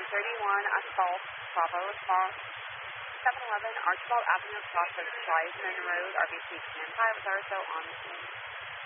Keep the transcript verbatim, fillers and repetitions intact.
thirty-one Asphalt, Bravo Response. seven eleven Archibald Avenue across from Schleisman Road, R B C ten five with Arzo on the scene.